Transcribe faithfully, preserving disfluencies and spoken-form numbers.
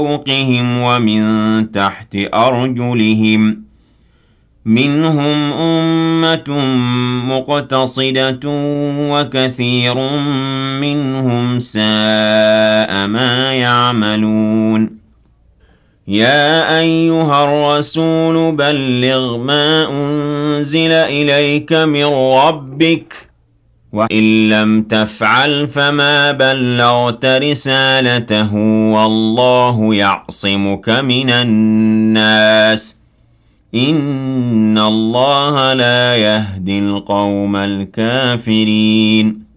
فوقهم ومن تحت أرجلهم منهم أمة مقتصدة وكثير منهم ساء ما يعملون يا أيها الرسول بلغ ما أنزل إليك من ربك وإن لم تفعل فما بلغت رسالته والله يعصمك من الناس إن الله لا يهدي القوم الكافرين